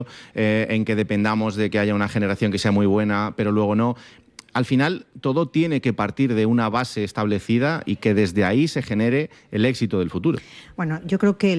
en que dependamos de que haya una generación que sea muy buena, pero luego no. Al final, todo tiene que partir de una base establecida y que desde ahí se genere el éxito del futuro. Bueno, yo creo que